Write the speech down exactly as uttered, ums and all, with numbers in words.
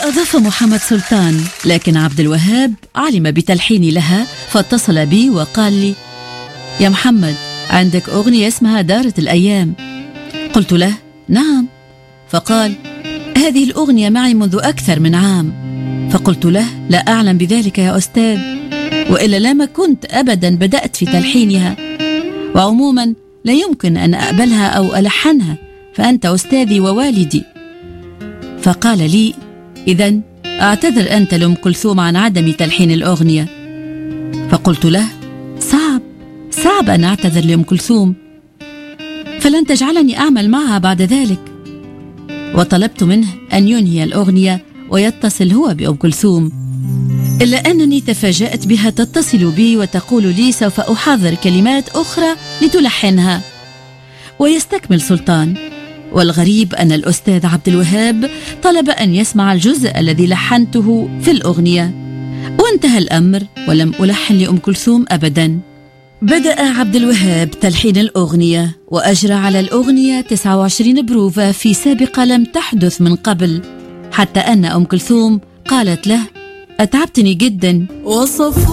وأضاف محمد سلطان: لكن عبد الوهاب علم بتلحيني لها فاتصل بي وقال لي: يا محمد، عندك أغنية اسمها دارت الأيام. قلت له: نعم. فقال: هذه الأغنية معي منذ أكثر من عام. فقلت له: لا أعلم بذلك يا أستاذ، وإلا لما كنت أبدا بدأت في تلحينها، وعموما لا يمكن أن أقبلها أو ألحنها، فأنت أستاذي ووالدي. فقال لي: إذن أعتذر أنت لأم كلثوم عن عدم تلحين الأغنية. فقلت له: صعب صعب أن أعتذر لأم كلثوم، فلن تجعلني أعمل معها بعد ذلك. وطلبت منه أن ينهي الأغنية ويتصل هو بأم كلثوم، إلا أنني تفاجأت بها تتصل بي وتقول لي: سوف أحضر كلمات أخرى لتلحنها. ويستكمل سلطان: والغريب أن الأستاذ عبد الوهاب طلب أن يسمع الجزء الذي لحنته في الأغنية، وانتهى الأمر ولم ألحن لأم كلثوم أبدا. بدأ عبد الوهاب تلحين الأغنية، وأجرى على الأغنية تسعة وعشرين بروفة في سابقة لم تحدث من قبل، حتى أن أم كلثوم قالت له: أتعبتني جدا. وصف